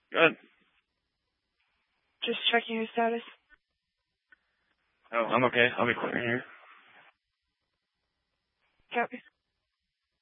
Good. Just checking your status. Oh, I'm okay. I'll be clearing here. Copy.